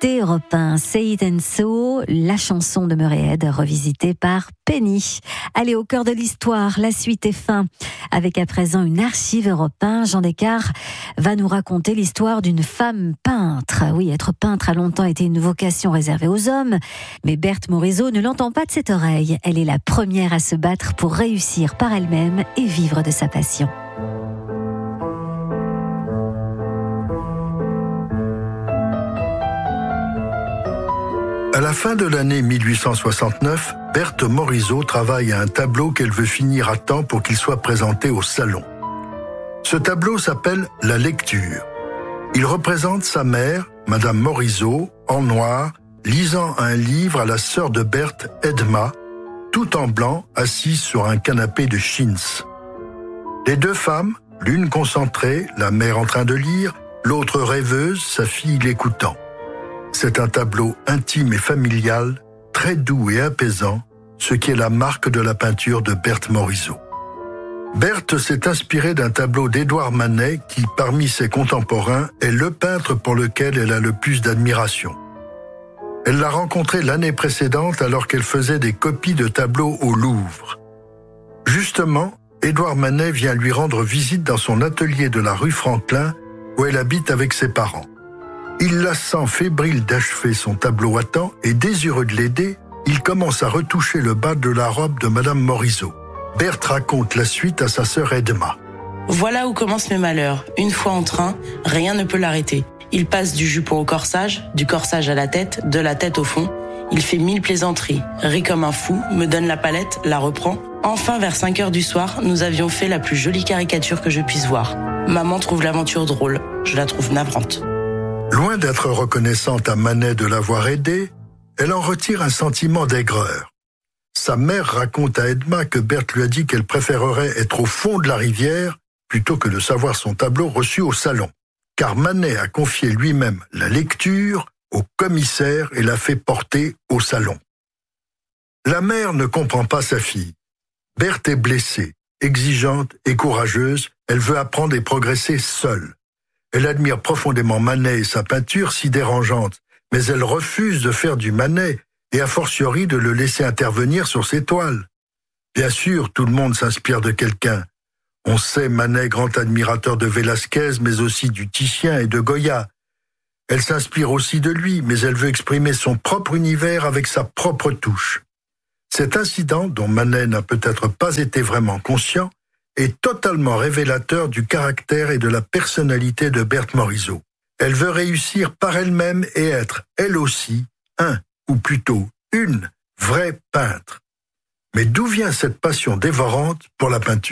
L'été européen, Say It and So, la chanson de Murray revisitée par Penny. Allez, au cœur de l'histoire, la suite est fin. Avec à présent une archive européenne, Jean Descartes va nous raconter l'histoire d'une femme peintre. Oui, être peintre a longtemps été une vocation réservée aux hommes, mais Berthe Morisot ne l'entend pas de cette oreille. Elle est la première à se battre pour réussir par elle-même et vivre de sa passion. À la fin de l'année 1869, Berthe Morisot travaille à un tableau qu'elle veut finir à temps pour qu'il soit présenté au salon. Ce tableau s'appelle « La lecture ». Il représente sa mère, Madame Morisot, en noir, lisant un livre à la sœur de Berthe, Edma, tout en blanc, assise sur un canapé de chintz. Les deux femmes, l'une concentrée, la mère en train de lire, l'autre rêveuse, sa fille l'écoutant. C'est un tableau intime et familial, très doux et apaisant, ce qui est la marque de la peinture de Berthe Morisot. Berthe s'est inspirée d'un tableau d'Édouard Manet qui, parmi ses contemporains, est le peintre pour lequel elle a le plus d'admiration. Elle l'a rencontré l'année précédente alors qu'elle faisait des copies de tableaux au Louvre. Justement, Édouard Manet vient lui rendre visite dans son atelier de la rue Franklin, où elle habite avec ses parents. Il la sent fébrile d'achever son tableau à temps et désireux de l'aider, il commence à retoucher le bas de la robe de Madame Morisot. Berthe raconte la suite à sa sœur Edma. Voilà où commencent mes malheurs. Une fois en train, rien ne peut l'arrêter. Il passe du jupon au corsage, du corsage à la tête, de la tête au fond. Il fait 1000 plaisanteries, rit comme un fou, me donne la palette, la reprend. Enfin, vers 5 heures du soir, nous avions fait la plus jolie caricature que je puisse voir. Maman trouve l'aventure drôle, je la trouve navrante. Loin d'être reconnaissante à Manet de l'avoir aidée, elle en retire un sentiment d'aigreur. Sa mère raconte à Edma que Berthe lui a dit qu'elle préférerait être au fond de la rivière plutôt que de savoir son tableau reçu au salon, car Manet a confié lui-même la lecture au commissaire et l'a fait porter au salon. La mère ne comprend pas sa fille. Berthe est blessée, exigeante et courageuse, elle veut apprendre et progresser seule. Elle admire profondément Manet et sa peinture si dérangeante, mais elle refuse de faire du Manet et a fortiori de le laisser intervenir sur ses toiles. Bien sûr, tout le monde s'inspire de quelqu'un. On sait Manet grand admirateur de Velázquez, mais aussi du Titien et de Goya. Elle s'inspire aussi de lui, mais elle veut exprimer son propre univers avec sa propre touche. Cet incident, dont Manet n'a peut-être pas été vraiment conscient, est totalement révélateur du caractère et de la personnalité de Berthe Morisot. Elle veut réussir par elle-même et être, elle aussi, ou plutôt une vraie peintre. Mais d'où vient cette passion dévorante pour la peinture ?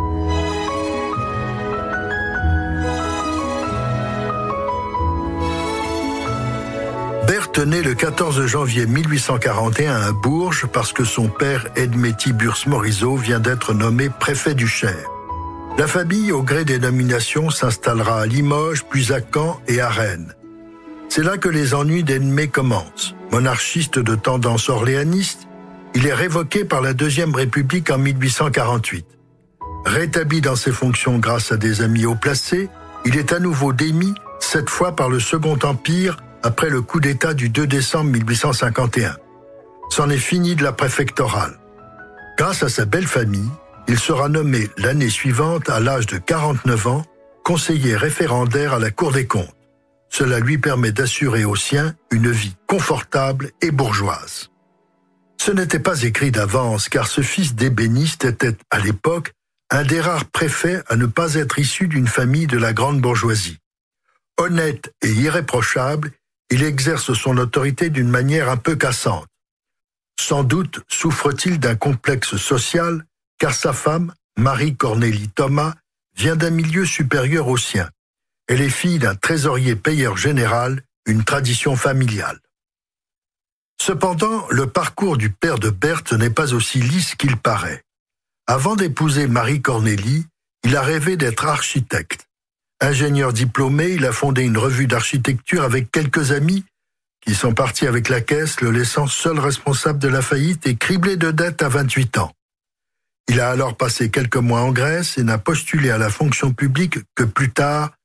Berthe naît le 14 janvier 1841 à Bourges parce que son père, Edmé Tiburce Morisot, vient d'être nommé préfet du Cher. La famille, au gré des nominations, s'installera à Limoges, puis à Caen et à Rennes. C'est là que les ennuis d'Edmé commencent. Monarchiste de tendance orléaniste, il est révoqué par la Deuxième République en 1848. Rétabli dans ses fonctions grâce à des amis haut placés, il est à nouveau démis, cette fois par le Second Empire, après le coup d'État du 2 décembre 1851. C'en est fini de la préfectorale. Grâce à sa belle famille, il sera nommé l'année suivante, à l'âge de 49 ans, conseiller référendaire à la Cour des comptes. Cela lui permet d'assurer aux siens une vie confortable et bourgeoise. Ce n'était pas écrit d'avance, car ce fils d'ébéniste était, à l'époque, un des rares préfets à ne pas être issu d'une famille de la grande bourgeoisie. Honnête et irréprochable, il exerce son autorité d'une manière un peu cassante. Sans doute souffre-t-il d'un complexe social, car sa femme, Marie-Cornélie Thomas, vient d'un milieu supérieur au sien. Elle est fille d'un trésorier payeur général, une tradition familiale. Cependant, le parcours du père de Berthe n'est pas aussi lisse qu'il paraît. Avant d'épouser Marie-Cornélie, il a rêvé d'être architecte. Ingénieur diplômé, il a fondé une revue d'architecture avec quelques amis qui sont partis avec la caisse, le laissant seul responsable de la faillite et criblé de dettes à 28 ans. Il a alors passé quelques mois en Grèce et n'a postulé à la fonction publique que plus tard,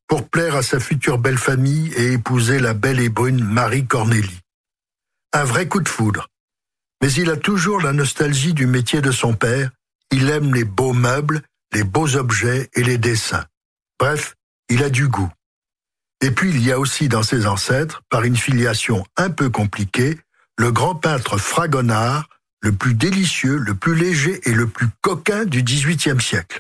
pour plaire à sa future belle famille et épouser la belle et brune Marie Cornélie. Un vrai coup de foudre. Mais il a toujours la nostalgie du métier de son père. Il aime les beaux meubles, les beaux objets et les dessins. Bref, il a du goût. Et puis il y a aussi dans ses ancêtres, par une filiation un peu compliquée, le grand peintre Fragonard, le plus délicieux, le plus léger et le plus coquin du XVIIIe siècle.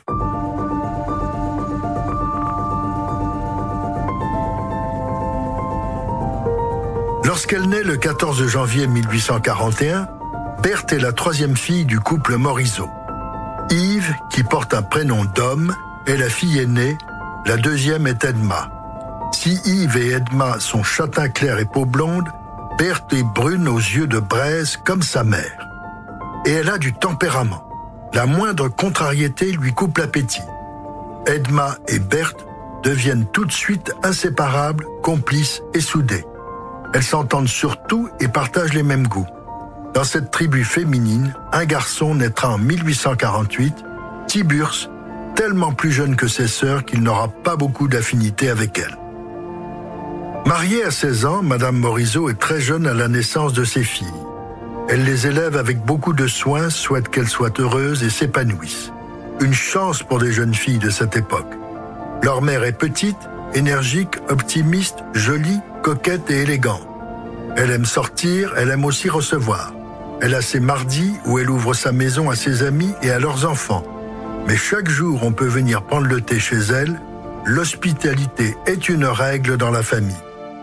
Lorsqu'elle naît le 14 janvier 1841, Berthe est la troisième fille du couple Morisot. Yves, qui porte un prénom d'homme, est la fille aînée, la deuxième est Edma. Si Yves et Edma sont châtain clair et peau blonde, Berthe est brune aux yeux de braise comme sa mère. Et elle a du tempérament. La moindre contrariété lui coupe l'appétit. Edma et Berthe deviennent tout de suite inséparables, complices et soudées. Elles s'entendent sur tout et partagent les mêmes goûts. Dans cette tribu féminine, un garçon naîtra en 1848, Tiburce, tellement plus jeune que ses sœurs qu'il n'aura pas beaucoup d'affinité avec elle. Mariée à 16 ans, Madame Morisot est très jeune à la naissance de ses filles. Elle les élève avec beaucoup de soin, souhaite qu'elles soient heureuses et s'épanouissent. Une chance pour des jeunes filles de cette époque. Leur mère est petite, énergique, optimiste, jolie, coquette et élégante. Elle aime sortir, elle aime aussi recevoir. Elle a ses mardis où elle ouvre sa maison à ses amis et à leurs enfants. Mais chaque jour, on peut venir prendre le thé chez elle. L'hospitalité est une règle dans la famille.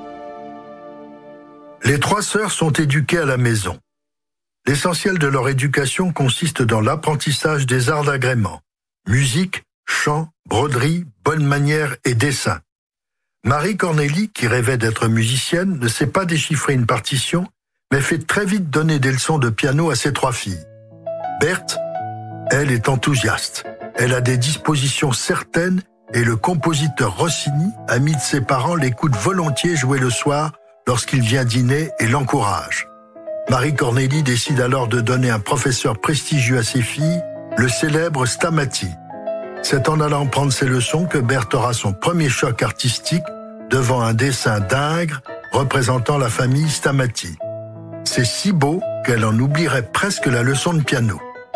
Les trois sœurs sont éduquées à la maison. L'essentiel de leur éducation consiste dans l'apprentissage des arts d'agrément. Musique, chant, broderie, bonne manière et dessin. Marie Cornélie, qui rêvait d'être musicienne, ne sait pas déchiffrer une partition, mais fait très vite donner des leçons de piano à ses trois filles. Berthe, elle, est enthousiaste. Elle a des dispositions certaines et le compositeur Rossini, ami de ses parents, l'écoute volontiers jouer le soir lorsqu'il vient dîner et l'encourage. Marie Cornélie décide alors de donner un professeur prestigieux à ses filles, le célèbre Stamaty. C'est en allant prendre ses leçons que Berthe aura son premier choc artistique devant un dessin d'Ingres représentant la famille Stamaty. C'est si beau qu'elle en oublierait presque la leçon de piano.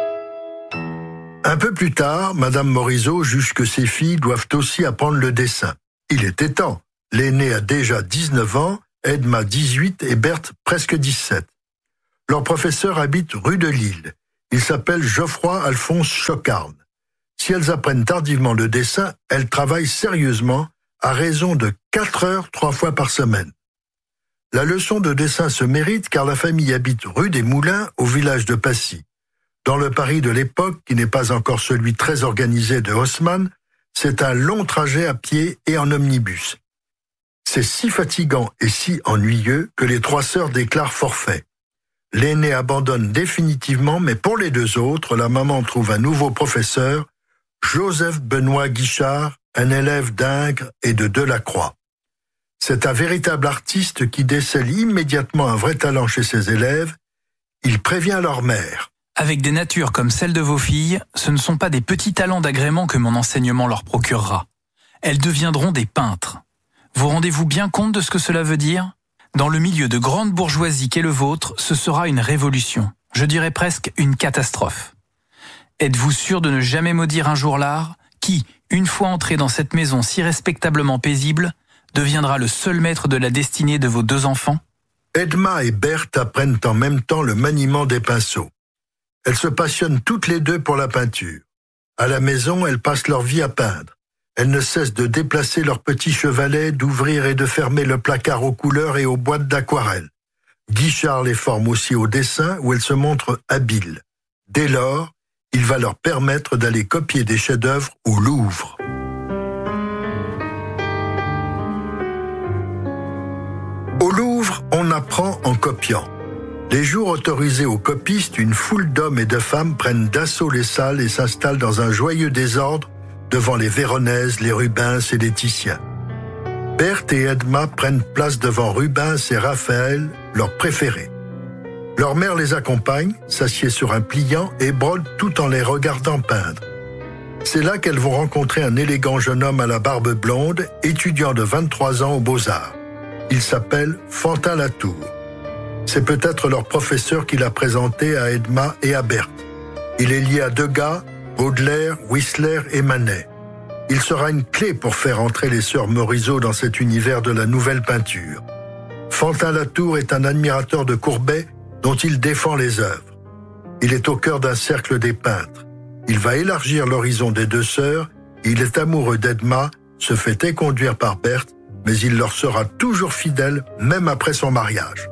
Un peu plus tard, Madame Morisot juge que ses filles doivent aussi apprendre le dessin. Il était temps. L'aînée a déjà 19 ans, Edma 18 et Berthe presque 17. Leur professeur habite rue de Lille. Il s'appelle Geoffroy-Alphonse Chocarne. Si elles apprennent tardivement le dessin, elles travaillent sérieusement à raison de 4 heures 3 fois par semaine. La leçon de dessin se mérite car la famille habite rue des Moulins au village de Passy. Dans le Paris de l'époque, qui n'est pas encore celui très organisé de Haussmann, c'est un long trajet à pied et en omnibus. C'est si fatigant et si ennuyeux que les trois sœurs déclarent forfait. L'aînée abandonne définitivement, mais pour les deux autres, la maman trouve un nouveau professeur, Joseph Benoît Guichard, un élève d'Ingres et de Delacroix. C'est un véritable artiste qui décèle immédiatement un vrai talent chez ses élèves. Il prévient leur mère. Avec des natures comme celle de vos filles, ce ne sont pas des petits talents d'agrément que mon enseignement leur procurera. Elles deviendront des peintres. Vous rendez-vous bien compte de ce que cela veut dire ? Dans le milieu de grande bourgeoisie qu'est le vôtre, ce sera une révolution. Je dirais presque une catastrophe. Êtes-vous sûr de ne jamais maudire un jour l'art, qui, une fois entré dans cette maison si respectablement paisible, deviendra le seul maître de la destinée de vos deux enfants ? Edma et Berthe apprennent en même temps le maniement des pinceaux. Elles se passionnent toutes les deux pour la peinture. À la maison, elles passent leur vie à peindre. Elles ne cessent de déplacer leurs petits chevalets, d'ouvrir et de fermer le placard aux couleurs et aux boîtes d'aquarelle. Guichard les forme aussi au dessin où elles se montrent habiles. Dès lors, il va leur permettre d'aller copier des chefs-d'œuvre au Louvre. Au Louvre, on apprend en copiant. Les jours autorisés aux copistes, une foule d'hommes et de femmes prennent d'assaut les salles et s'installent dans un joyeux désordre devant les Véronèse, les Rubens et les Titien. Berthe et Edma prennent place devant Rubens et Raphaël, leurs préférés. Leur mère les accompagne, s'assied sur un pliant et brode tout en les regardant peindre. C'est là qu'elles vont rencontrer un élégant jeune homme à la barbe blonde, étudiant de 23 ans aux Beaux-Arts. Il s'appelle Fantin Latour. C'est peut-être leur professeur qui l'a présenté à Edma et à Berthe. Il est lié à Degas, Baudelaire, Whistler et Manet. Il sera une clé pour faire entrer les sœurs Morisot dans cet univers de la nouvelle peinture. Fantin Latour est un admirateur de Courbet dont il défend les œuvres. Il est au cœur d'un cercle des peintres. Il va élargir l'horizon des deux sœurs, il est amoureux d'Edma, se fait éconduire par Berthe, mais il leur sera toujours fidèle, même après son mariage.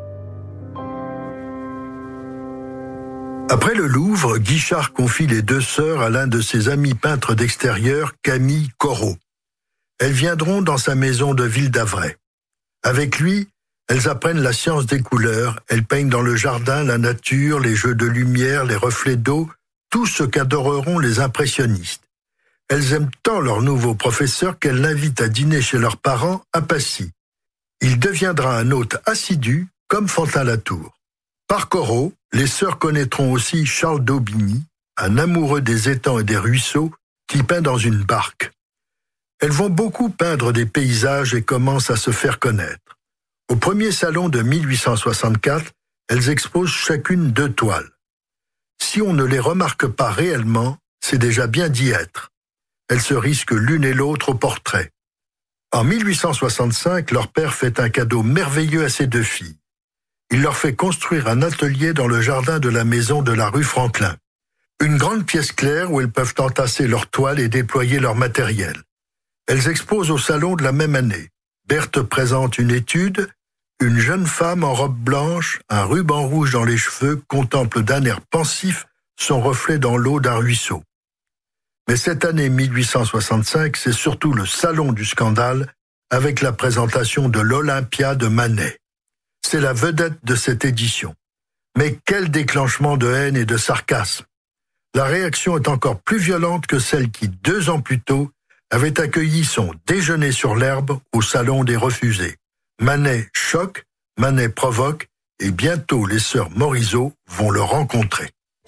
Après le Louvre, Guichard confie les deux sœurs à l'un de ses amis peintres d'extérieur, Camille Corot. Elles viendront dans sa maison de Ville d'Avray. Avec lui, elles apprennent la science des couleurs, elles peignent dans le jardin la nature, les jeux de lumière, les reflets d'eau, tout ce qu'adoreront les impressionnistes. Elles aiment tant leur nouveau professeur qu'elles l'invitent à dîner chez leurs parents à Passy. Il deviendra un hôte assidu comme Fantin Latour. Par Corot, les sœurs connaîtront aussi Charles d'Aubigny, un amoureux des étangs et des ruisseaux qui peint dans une barque. Elles vont beaucoup peindre des paysages et commencent à se faire connaître. Au premier salon de 1864, elles exposent chacune 2 toiles. Si on ne les remarque pas réellement, c'est déjà bien d'y être. Elles se risquent l'une et l'autre au portrait. En 1865, leur père fait un cadeau merveilleux à ses 2 filles. Il leur fait construire un atelier dans le jardin de la maison de la rue Franklin. Une grande pièce claire où elles peuvent entasser leurs toiles et déployer leur matériel. Elles exposent au salon de la même année. Berthe présente une étude. Une jeune femme en robe blanche, un ruban rouge dans les cheveux, contemple d'un air pensif son reflet dans l'eau d'un ruisseau. Mais cette année 1865, c'est surtout le salon du scandale avec la présentation de l'Olympia de Manet. C'est la vedette de cette édition. Mais quel déclenchement de haine et de sarcasme! La réaction est encore plus violente que celle qui, 2 ans plus tôt, avait accueilli son déjeuner sur l'herbe au salon des refusés. Manet choque, Manet provoque, et bientôt les sœurs Morisot vont le rencontrer.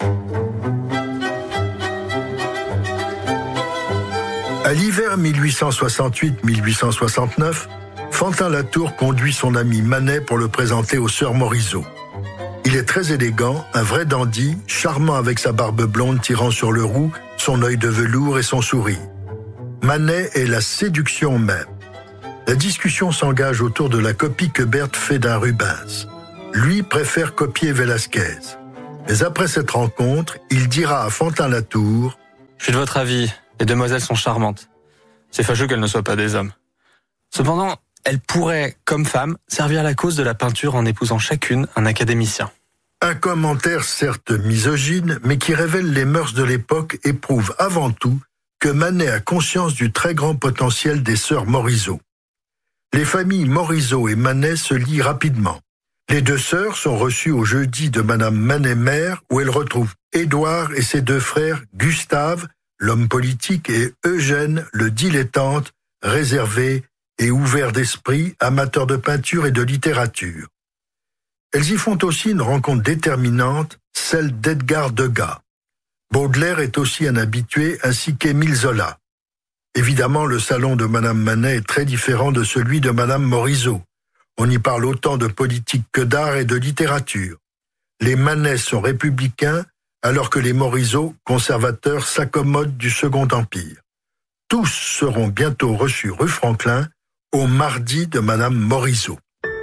À l'hiver 1868-1869, Fantin Latour conduit son ami Manet pour le présenter aux sœurs Morisot. Il est très élégant, un vrai dandy, charmant avec sa barbe blonde tirant sur le roux, son œil de velours et son sourire. Manet est la séduction même. La discussion s'engage autour de la copie que Berthe fait d'un Rubens. Lui préfère copier Velázquez. Mais après cette rencontre, il dira à Fantin Latour « Je suis de votre avis, les demoiselles sont charmantes. C'est fâcheux qu'elles ne soient pas des hommes. Cependant, elles pourraient, comme femmes, servir la cause de la peinture en épousant chacune un académicien. » Un commentaire certes misogyne, mais qui révèle les mœurs de l'époque et prouve avant tout que Manet a conscience du très grand potentiel des sœurs Morisot. Les familles Morisot et Manet se lient rapidement. Les 2 sœurs sont reçues au jeudi de Madame Manet-Mère, où elles retrouvent Édouard et ses 2 frères, Gustave, l'homme politique, et Eugène, le dilettante, réservé et ouvert d'esprit, amateur de peinture et de littérature. Elles y font aussi une rencontre déterminante, celle d'Edgar Degas. Baudelaire est aussi un habitué, ainsi qu'Émile Zola. Évidemment, le salon de Madame Manet est très différent de celui de Madame Morisot. On y parle autant de politique que d'art et de littérature. Les Manet sont républicains, alors que les Morisot, conservateurs, s'accommodent du Second Empire. Tous seront bientôt reçus rue Franklin, au mardi de Madame Morisot.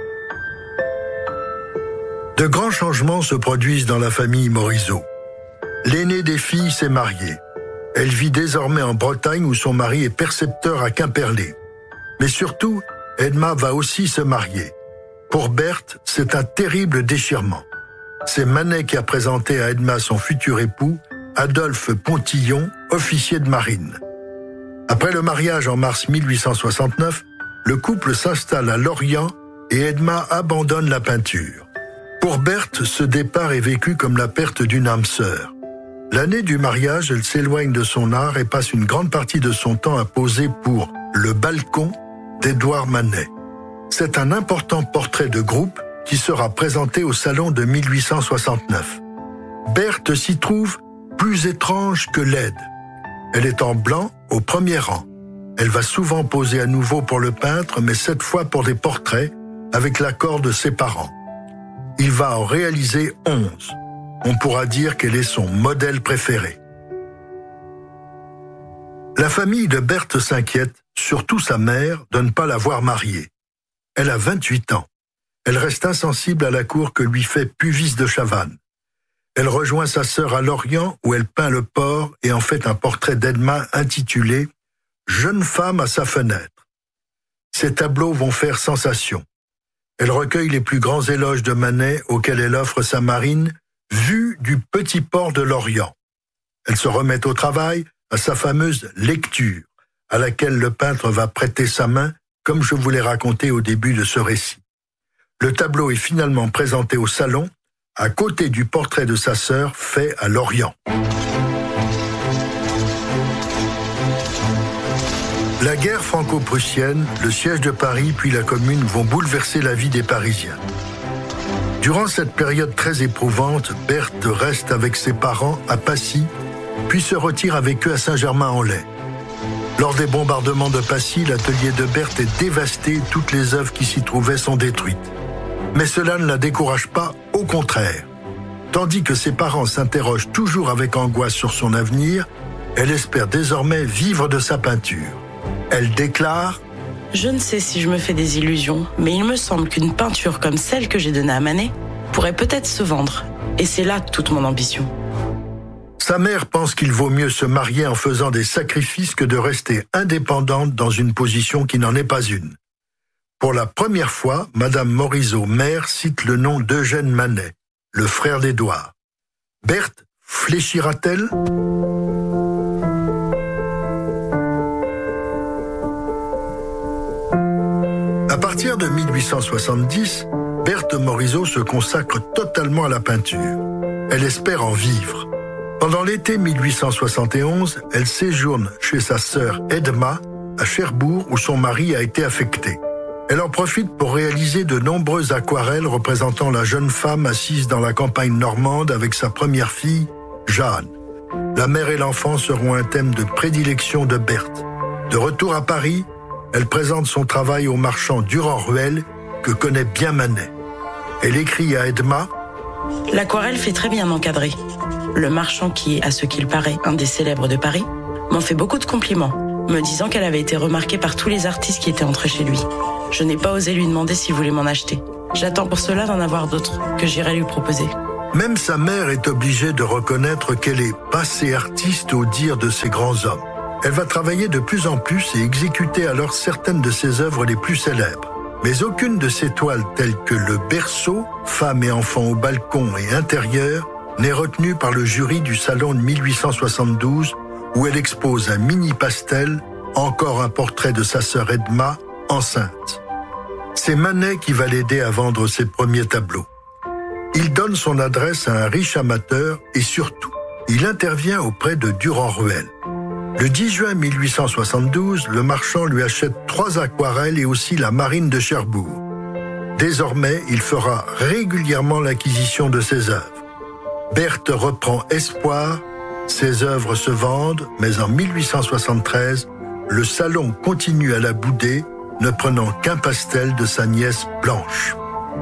De grands changements se produisent dans la famille Morisot. L'aînée des filles s'est mariée. Elle vit désormais en Bretagne où son mari est percepteur à Quimperlé. Mais surtout, Edma va aussi se marier. Pour Berthe, c'est un terrible déchirement. C'est Manet qui a présenté à Edma son futur époux, Adolphe Pontillon, officier de marine. Après le mariage en mars 1869, le couple s'installe à Lorient et Edma abandonne la peinture. Pour Berthe, ce départ est vécu comme la perte d'une âme sœur. L'année du mariage, elle s'éloigne de son art et passe une grande partie de son temps à poser pour Le Balcon d'Édouard Manet. C'est un important portrait de groupe qui sera présenté au salon de 1869. Berthe s'y trouve plus étrange que laide. Elle est en blanc au premier rang. Elle va souvent poser à nouveau pour le peintre, mais cette fois pour des portraits, avec l'accord de ses parents. Il va en réaliser 11. On pourra dire qu'elle est son modèle préféré. La famille de Berthe s'inquiète, surtout sa mère, de ne pas la voir mariée. Elle a 28 ans. Elle reste insensible à la cour que lui fait Puvis de Chavannes. Elle rejoint sa sœur à Lorient où elle peint le port et en fait un portrait d'Edma intitulé « Jeune femme à sa fenêtre ». Ces tableaux vont faire sensation. Elle recueille les plus grands éloges de Manet auxquels elle offre sa marine, vue du petit port de Lorient. Elle se remet au travail à sa fameuse lecture, à laquelle le peintre va prêter sa main, comme je vous l'ai raconté au début de ce récit. Le tableau est finalement présenté au salon, à côté du portrait de sa sœur fait à Lorient. La guerre franco-prussienne, le siège de Paris puis la Commune vont bouleverser la vie des Parisiens. Durant cette période très éprouvante, Berthe reste avec ses parents à Passy, puis se retire avec eux à Saint-Germain-en-Laye. Lors des bombardements de Passy, l'atelier de Berthe est dévasté et toutes les œuvres qui s'y trouvaient sont détruites. Mais cela ne la décourage pas, au contraire. Tandis que ses parents s'interrogent toujours avec angoisse sur son avenir, elle espère désormais vivre de sa peinture. Elle déclare « Je ne sais si je me fais des illusions, mais il me semble qu'une peinture comme celle que j'ai donnée à Manet pourrait peut-être se vendre. Et c'est là toute mon ambition. » Sa mère pense qu'il vaut mieux se marier en faisant des sacrifices que de rester indépendante dans une position qui n'en est pas une. Pour la première fois, Madame Morisot, mère, cite le nom d'Eugène Manet, le frère d'Édouard. Berthe fléchira-t-elle ? À partir de 1870, Berthe Morisot se consacre totalement à la peinture. Elle espère en vivre. Pendant l'été 1871, elle séjourne chez sa sœur Edma à Cherbourg où son mari a été affecté. Elle en profite pour réaliser de nombreuses aquarelles représentant la jeune femme assise dans la campagne normande avec sa première fille, Jeanne. La mère et l'enfant seront un thème de prédilection de Berthe. De retour à Paris, elle présente son travail au marchand Durand-Ruel, que connaît bien Manet. Elle écrit à Edma « L'aquarelle fait très bien encadrer. Le marchand, qui est, à ce qu'il paraît, un des célèbres de Paris, m'en fait beaucoup de compliments, me disant qu'elle avait été remarquée par tous les artistes qui étaient entrés chez lui. Je n'ai pas osé lui demander s'il voulait m'en acheter. J'attends pour cela d'en avoir d'autres, que j'irai lui proposer. » Même sa mère est obligée de reconnaître qu'elle est passée artiste au dire de ces grands hommes. Elle va travailler de plus en plus et exécuter alors certaines de ses œuvres les plus célèbres. Mais aucune de ses toiles telles que le berceau, femme et enfant au balcon et intérieur, n'est retenue par le jury du salon de 1872 où elle expose un mini pastel, encore un portrait de sa sœur Edma, enceinte. C'est Manet qui va l'aider à vendre ses premiers tableaux. Il donne son adresse à un riche amateur et surtout, il intervient auprès de Durand-Ruel. Le 10 juin 1872, le marchand lui achète 3 aquarelles et aussi la marine de Cherbourg. Désormais, il fera régulièrement l'acquisition de ses œuvres. Berthe reprend espoir, ses œuvres se vendent, mais en 1873, le salon continue à la bouder, ne prenant qu'un pastel de sa nièce Blanche.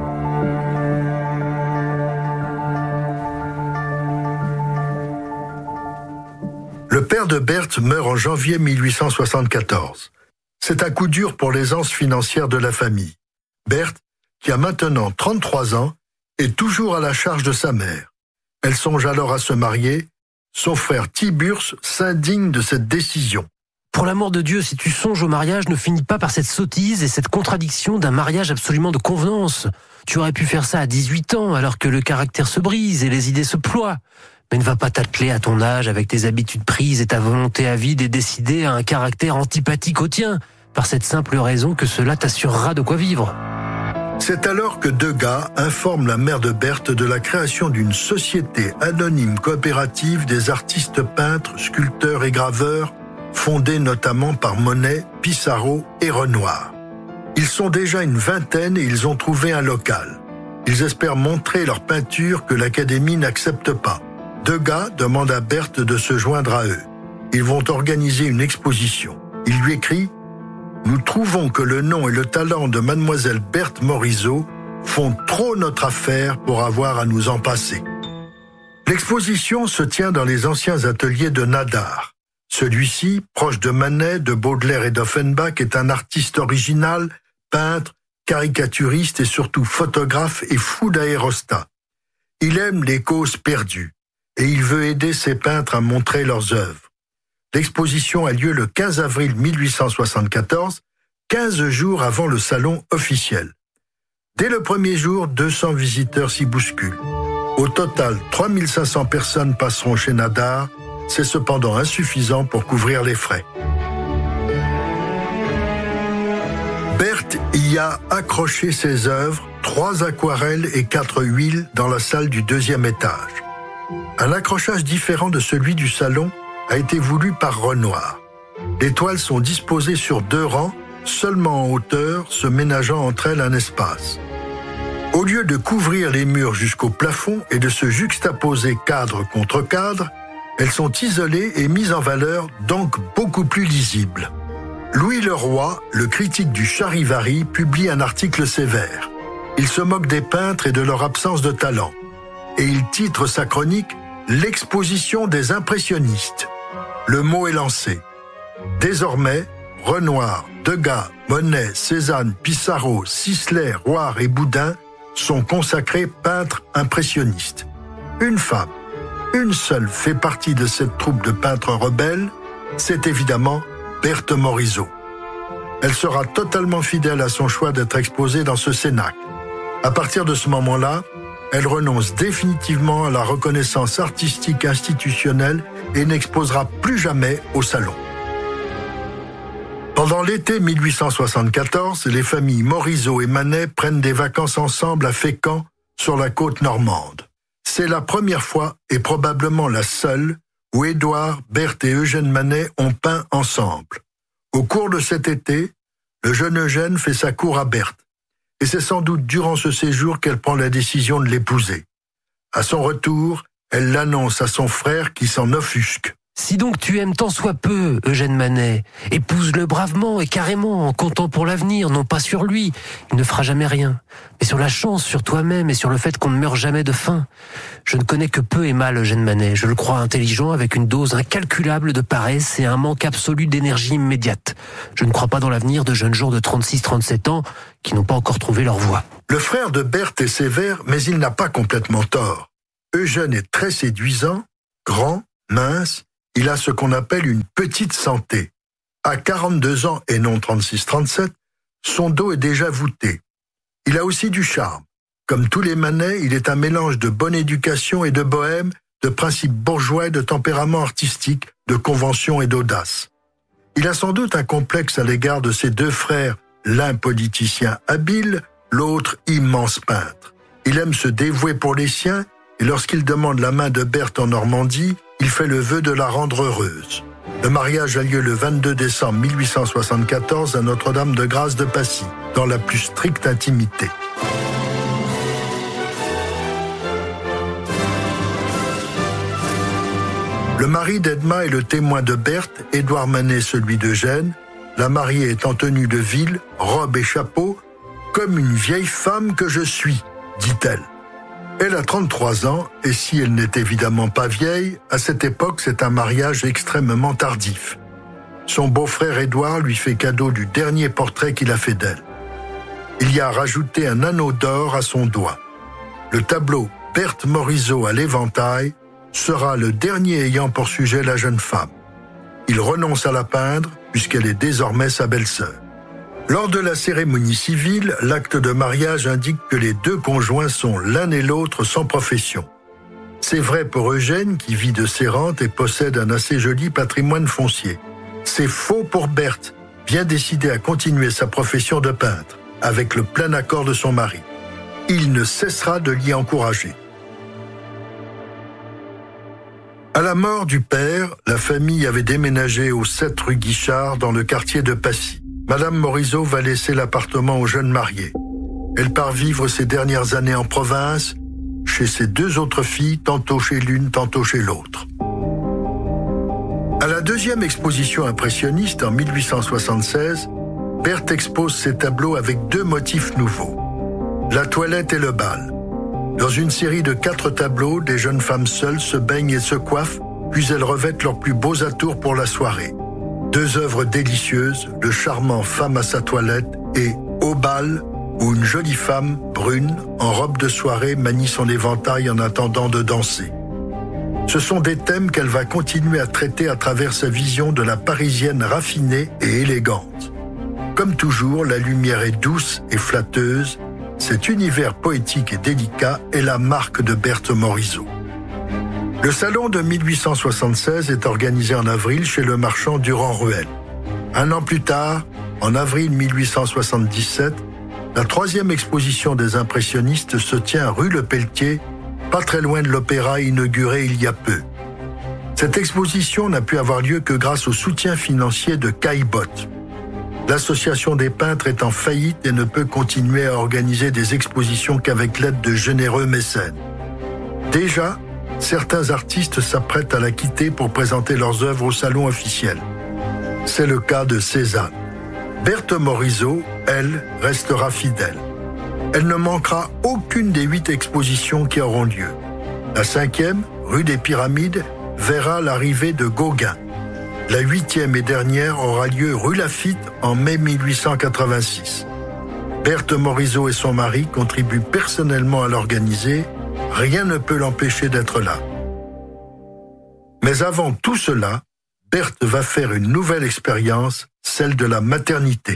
Le père de Berthe meurt en janvier 1874. C'est un coup dur pour l'aisance financière de la famille. Berthe, qui a maintenant 33 ans, est toujours à la charge de sa mère. Elle songe alors à se marier. Son frère Tiburce s'indigne de cette décision. Pour l'amour de Dieu, si tu songes au mariage, ne finis pas par cette sottise et cette contradiction d'un mariage absolument de convenance. Tu aurais pu faire ça à 18 ans, alors que le caractère se brise et les idées se ploient. Mais ne va pas t'atteler à ton âge avec tes habitudes prises et ta volonté avide et décidée à un caractère antipathique au tien, par cette simple raison que cela t'assurera de quoi vivre. C'est alors que Degas informe la mère de Berthe de la création d'une société anonyme coopérative des artistes peintres, sculpteurs et graveurs, fondée notamment par Monet, Pissarro et Renoir. Ils sont déjà une vingtaine et ils ont trouvé un local. Ils espèrent montrer leur peinture que l'Académie n'accepte pas. Degas demande à Berthe de se joindre à eux. Ils vont organiser une exposition. Il lui écrit « Nous trouvons que le nom et le talent de mademoiselle Berthe Morisot font trop notre affaire pour avoir à nous en passer. » L'exposition se tient dans les anciens ateliers de Nadar. Celui-ci, proche de Manet, de Baudelaire et d'Offenbach, est un artiste original, peintre, caricaturiste et surtout photographe et fou d'aérostat. Il aime les causes perdues et il veut aider ses peintres à montrer leurs œuvres. L'exposition a lieu le 15 avril 1874, 15 jours avant le salon officiel. Dès le premier jour, 200 visiteurs s'y bousculent. Au total, 3500 personnes passeront chez Nadar. C'est cependant insuffisant pour couvrir les frais. Berthe y a accroché ses œuvres, 3 aquarelles et 4 huiles dans la salle du 2e étage. Un accrochage différent de celui du salon a été voulu par Renoir. Les toiles sont disposées sur 2 rangs, seulement en hauteur, se ménageant entre elles un espace. Au lieu de couvrir les murs jusqu'au plafond et de se juxtaposer cadre contre cadre, elles sont isolées et mises en valeur, donc beaucoup plus lisibles. Louis Leroy, le critique du Charivari, publie un article sévère. Il se moque des peintres et de leur absence de talent. Et il titre sa chronique « L'exposition des impressionnistes ». Le mot est lancé. Désormais, Renoir, Degas, Monet, Cézanne, Pissarro, Sisley, Roire et Boudin sont consacrés peintres impressionnistes. Une femme, une seule fait partie de cette troupe de peintres rebelles, c'est évidemment Berthe Morisot. Elle sera totalement fidèle à son choix d'être exposée dans ce cénacle. À partir de ce moment-là, elle renonce définitivement à la reconnaissance artistique institutionnelle et n'exposera plus jamais au salon. Pendant l'été 1874, les familles Morisot et Manet prennent des vacances ensemble à Fécamp, sur la côte normande. C'est la première fois, et probablement la seule, où Édouard, Berthe et Eugène Manet ont peint ensemble. Au cours de cet été, le jeune Eugène fait sa cour à Berthe. Et c'est sans doute durant ce séjour qu'elle prend la décision de l'épouser. À son retour, elle l'annonce à son frère qui s'en offusque. Si donc tu aimes tant soit peu Eugène Manet, épouse-le bravement et carrément, en comptant pour l'avenir, non pas sur lui, il ne fera jamais rien, mais sur la chance, sur toi-même et sur le fait qu'on ne meurt jamais de faim. Je ne connais que peu et mal Eugène Manet, je le crois intelligent avec une dose incalculable de paresse et un manque absolu d'énergie immédiate. Je ne crois pas dans l'avenir de jeunes gens de 36-37 ans qui n'ont pas encore trouvé leur voie. Le frère de Berthe est sévère, mais il n'a pas complètement tort. Eugène est très séduisant, grand, mince. Il a ce qu'on appelle une petite santé. À 42 ans et non 36-37, son dos est déjà voûté. Il a aussi du charme. Comme tous les Manet, il est un mélange de bonne éducation et de bohème, de principes bourgeois et de tempérament artistique, de convention et d'audace. Il a sans doute un complexe à l'égard de ses 2 frères, l'un politicien habile, l'autre immense peintre. Il aime se dévouer pour les siens, et lorsqu'il demande la main de Berthe en Normandie, il fait le vœu de la rendre heureuse. Le mariage a lieu le 22 décembre 1874 à Notre-Dame-de-Grâce de Passy, dans la plus stricte intimité. Le mari d'Edma est le témoin de Berthe, Édouard Manet celui d'Eugène. La mariée est en tenue de ville, robe et chapeau, comme une vieille femme que je suis, dit-elle. Elle a 33 ans, et si elle n'est évidemment pas vieille, à cette époque, c'est un mariage extrêmement tardif. Son beau-frère Édouard lui fait cadeau du dernier portrait qu'il a fait d'elle. Il y a rajouté un anneau d'or à son doigt. Le tableau Berthe Morisot à l'éventail sera le dernier ayant pour sujet la jeune femme. Il renonce à la peindre, puisqu'elle est désormais sa belle-sœur. Lors de la cérémonie civile, l'acte de mariage indique que les 2 conjoints sont l'un et l'autre sans profession. C'est vrai pour Eugène, qui vit de ses rentes et possède un assez joli patrimoine foncier. C'est faux pour Berthe, bien décidée à continuer sa profession de peintre, avec le plein accord de son mari. Il ne cessera de l'y encourager. À la mort du père, la famille avait déménagé au 7 rue Guichard, dans le quartier de Passy. Madame Morisot va laisser l'appartement aux jeunes mariés. Elle part vivre ses dernières années en province, chez ses 2 autres filles, tantôt chez l'une, tantôt chez l'autre. À la deuxième exposition impressionniste en 1876, Berthe expose ses tableaux avec 2 motifs nouveaux. La toilette et le bal. Dans une série de 4 tableaux, des jeunes femmes seules se baignent et se coiffent, puis elles revêtent leurs plus beaux atours pour la soirée. 2 œuvres délicieuses, le charmant Femme à sa toilette et Au bal, où une jolie femme, brune, en robe de soirée, manie son éventail en attendant de danser. Ce sont des thèmes qu'elle va continuer à traiter à travers sa vision de la Parisienne raffinée et élégante. Comme toujours, la lumière est douce et flatteuse. Cet univers poétique et délicat est la marque de Berthe Morisot. Le salon de 1876 est organisé en avril chez le marchand Durand-Ruel. 1 an plus tard, en avril 1877, la 3e exposition des impressionnistes se tient rue Le Pelletier, pas très loin de l'opéra inauguré il y a peu. Cette exposition n'a pu avoir lieu que grâce au soutien financier de Caillebotte. L'association des peintres est en faillite et ne peut continuer à organiser des expositions qu'avec l'aide de généreux mécènes. Déjà, certains artistes s'apprêtent à la quitter pour présenter leurs œuvres au salon officiel. C'est le cas de Cézanne. Berthe Morisot, elle, restera fidèle. Elle ne manquera aucune des 8 expositions qui auront lieu. La 5e, rue des Pyramides, verra l'arrivée de Gauguin. La 8e et dernière aura lieu rue Laffitte en mai 1886. Berthe Morisot et son mari contribuent personnellement à l'organiser. Rien ne peut l'empêcher d'être là. Mais avant tout cela, Berthe va faire une nouvelle expérience, celle de la maternité.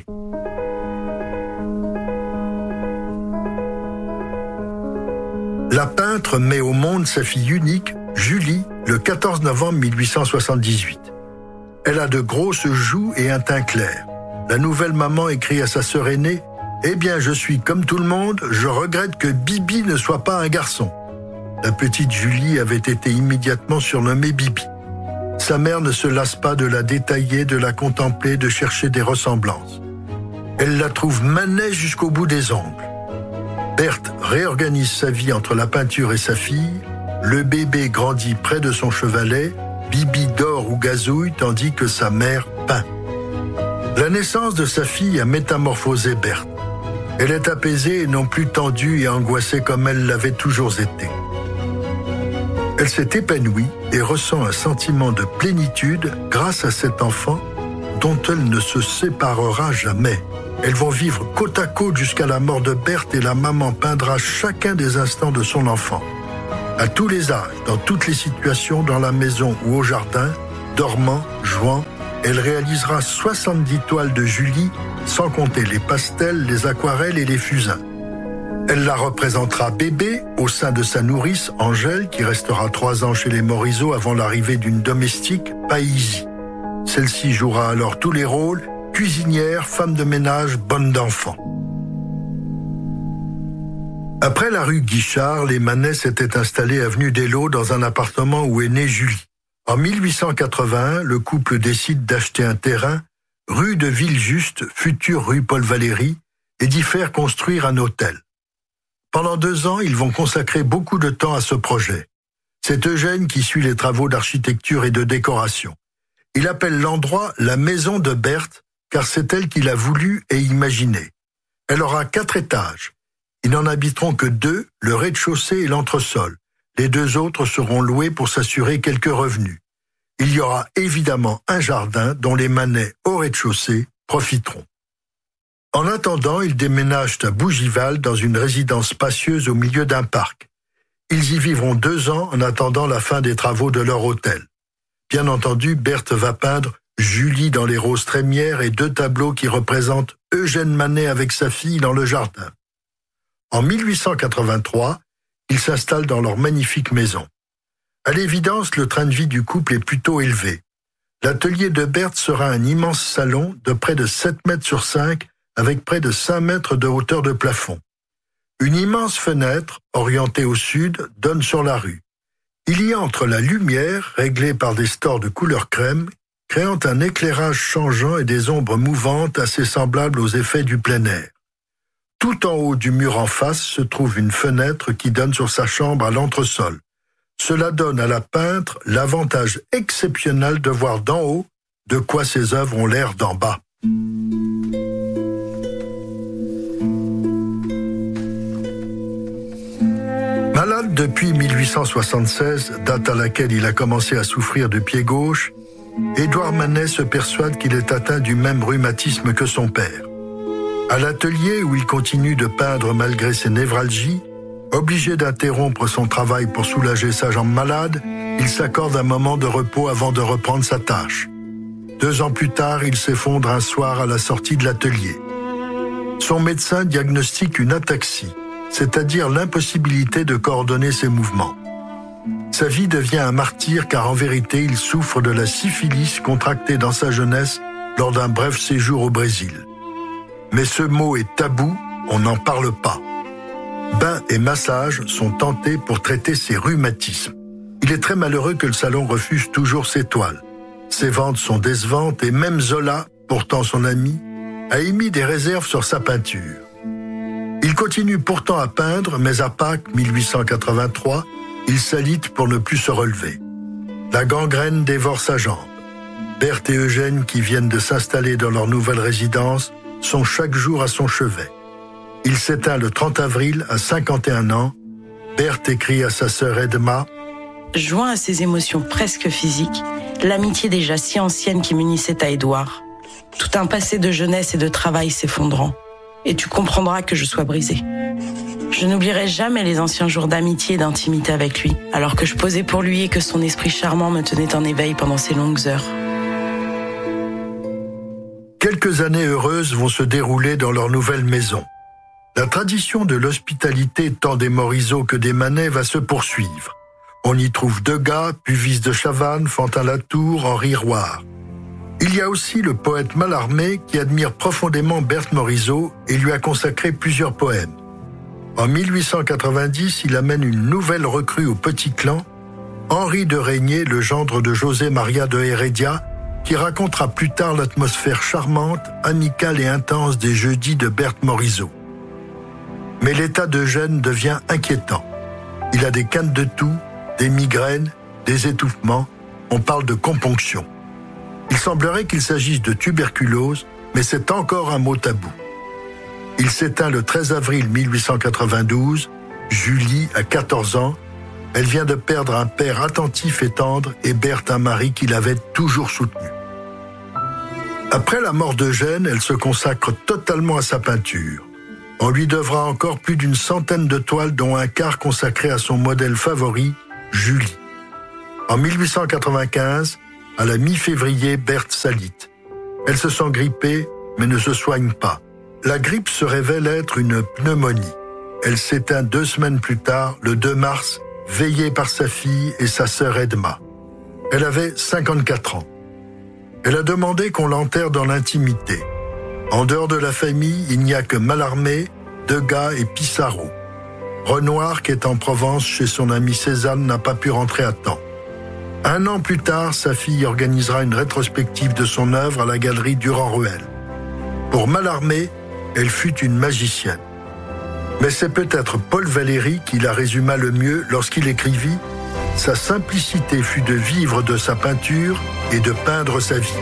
La peintre met au monde sa fille unique, Julie, le 14 novembre 1878. Elle a de grosses joues et un teint clair. La nouvelle maman écrit à sa sœur aînée « Eh bien, je suis comme tout le monde, je regrette que Bibi ne soit pas un garçon. » La petite Julie avait été immédiatement surnommée Bibi. Sa mère ne se lasse pas de la détailler, de la contempler, de chercher des ressemblances. Elle la trouve manette jusqu'au bout des ongles. Berthe réorganise sa vie entre la peinture et sa fille. Le bébé grandit près de son chevalet. Bibi dort ou gazouille tandis que sa mère peint. La naissance de sa fille a métamorphosé Berthe. Elle est apaisée et non plus tendue et angoissée comme elle l'avait toujours été. Elle s'est épanouie et ressent un sentiment de plénitude grâce à cet enfant dont elle ne se séparera jamais. Elles vont vivre côte à côte jusqu'à la mort de Berthe et la maman peindra chacun des instants de son enfant. À tous les âges, dans toutes les situations, dans la maison ou au jardin, dormant, jouant, elle réalisera 70 toiles de Julie, sans compter les pastels, les aquarelles et les fusains. Elle la représentera bébé au sein de sa nourrice, Angèle, qui restera 3 ans chez les Morisot avant l'arrivée d'une domestique, Païsie. Celle-ci jouera alors tous les rôles, cuisinière, femme de ménage, bonne d'enfant. Après la rue Guichard, les Manet s'étaient installés avenue d'Eylau dans un appartement où est née Julie. En 1881, le couple décide d'acheter un terrain, rue de Villejuste, future rue Paul-Valéry, et d'y faire construire un hôtel. Pendant 2 ans, ils vont consacrer beaucoup de temps à ce projet. C'est Eugène qui suit les travaux d'architecture et de décoration. Il appelle l'endroit la maison de Berthe, car c'est elle qui l'a voulu et imaginé. Elle aura 4 étages. Ils n'en habiteront que 2, le rez-de-chaussée et l'entresol. Les 2 autres seront loués pour s'assurer quelques revenus. Il y aura évidemment un jardin dont les Manet au rez-de-chaussée profiteront. En attendant, ils déménagent à Bougival dans une résidence spacieuse au milieu d'un parc. Ils y vivront 2 ans en attendant la fin des travaux de leur hôtel. Bien entendu, Berthe va peindre Julie dans les roses trémières et 2 tableaux qui représentent Eugène Manet avec sa fille dans le jardin. En 1883, ils s'installent dans leur magnifique maison. À l'évidence, le train de vie du couple est plutôt élevé. L'atelier de Berthe sera un immense salon de près de 7 mètres sur 5 avec près de 5 mètres de hauteur de plafond. Une immense fenêtre, orientée au sud, donne sur la rue. Il y entre la lumière, réglée par des stores de couleur crème, créant un éclairage changeant et des ombres mouvantes assez semblables aux effets du plein air. Tout en haut du mur en face se trouve une fenêtre qui donne sur sa chambre à l'entresol. Cela donne à la peintre l'avantage exceptionnel de voir d'en haut de quoi ses œuvres ont l'air d'en bas. Malade depuis 1876, date à laquelle il a commencé à souffrir du pied gauche, Édouard Manet se persuade qu'il est atteint du même rhumatisme que son père. À l'atelier où il continue de peindre malgré ses névralgies, obligé d'interrompre son travail pour soulager sa jambe malade, il s'accorde un moment de repos avant de reprendre sa tâche. 2 ans plus tard, il s'effondre un soir à la sortie de l'atelier. Son médecin diagnostique une ataxie, c'est-à-dire l'impossibilité de coordonner ses mouvements. Sa vie devient un martyr car en vérité, il souffre de la syphilis contractée dans sa jeunesse lors d'un bref séjour au Brésil. Mais ce mot est tabou, on n'en parle pas. Bains et massages sont tentés pour traiter ses rhumatismes. Il est très malheureux que le salon refuse toujours ses toiles. Ses ventes sont décevantes et même Zola, pourtant son ami, a émis des réserves sur sa peinture. Il continue pourtant à peindre, mais à Pâques 1883, il s'alite pour ne plus se relever. La gangrène dévore sa jambe. Berthe et Eugène, qui viennent de s'installer dans leur nouvelle résidence, sont chaque jour à son chevet. Il s'éteint le 30 avril à 51 ans. Berthe écrit à sa sœur Edma: Joint à ces émotions presque physiques, l'amitié déjà si ancienne qui m'unissait à Édouard. Tout un passé de jeunesse et de travail s'effondrant. Et tu comprendras que je sois brisée. Je n'oublierai jamais les anciens jours d'amitié et d'intimité avec lui, alors que je posais pour lui et que son esprit charmant me tenait en éveil pendant ces longues heures. Quelques années heureuses vont se dérouler dans leur nouvelle maison. La tradition de l'hospitalité tant des Morisot que des Manet va se poursuivre. On y trouve Degas, Puvis de Chavannes, Fantin-Latour, Henri Roire. Il y a aussi le poète Mallarmé qui admire profondément Berthe Morisot et lui a consacré plusieurs poèmes. En 1890, il amène une nouvelle recrue au petit clan, Henri de Régnier, le gendre de José Maria de Heredia, qui racontera plus tard l'atmosphère charmante, amicale et intense des jeudis de Berthe Morisot. Mais l'état d'Eugène devient inquiétant. Il a des cannes de toux, des migraines, des étouffements, on parle de componction. Il semblerait qu'il s'agisse de tuberculose, mais c'est encore un mot tabou. Il s'éteint le 13 avril 1892, Julie a 14 ans, elle vient de perdre un père attentif et tendre et Berthe un mari qui l'avait toujours soutenu. Après la mort d'Eugène, elle se consacre totalement à sa peinture. On lui devra encore plus d'une centaine de toiles dont un quart consacré à son modèle favori, Julie. En 1895, à la mi-février, Berthe s'alite. Elle se sent grippée, mais ne se soigne pas. La grippe se révèle être une pneumonie. Elle s'éteint 2 semaines plus tard, le 2 mars, veillée par sa fille et sa sœur Edma. Elle avait 54 ans. Elle a demandé qu'on l'enterre dans l'intimité. En dehors de la famille, il n'y a que Mallarmé, Degas et Pissarro. Renoir, qui est en Provence chez son ami Cézanne, n'a pas pu rentrer à temps. 1 an plus tard, sa fille organisera une rétrospective de son œuvre à la galerie Durand-Ruel. Pour Mallarmé, elle fut une magicienne. Mais c'est peut-être Paul Valéry qui la résuma le mieux lorsqu'il écrivit « Sa simplicité fut de vivre de sa peinture et de peindre sa vie ».